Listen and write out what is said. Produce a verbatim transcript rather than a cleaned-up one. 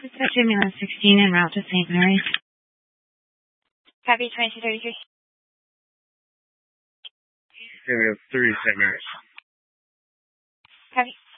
Dispatch ambulance sixteen en route to Saint Mary's. Copy twenty-two thirty-three. Ambulance three, Saint Mary's. Copy.